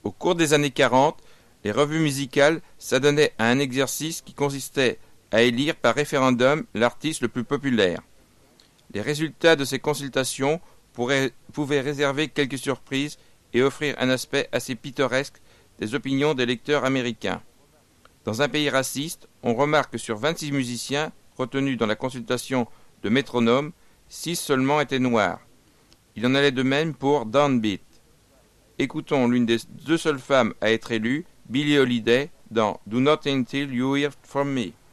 Au cours des années 40, les revues musicales s'adonnaient à un exercice qui consistait à élire par référendum l'artiste le plus populaire. Les résultats de ces consultations pouvaient réserver quelques surprises et offrir un aspect assez pittoresque des opinions des lecteurs américains. Dans un pays raciste, on remarque que sur 26 musiciens retenus dans la consultation de Métronome, 6 seulement étaient noirs. Il en allait de même pour Downbeat. Écoutons l'une des 2 seules femmes à être élue, Billie Holiday, dans Do Not Until You Hear From Me.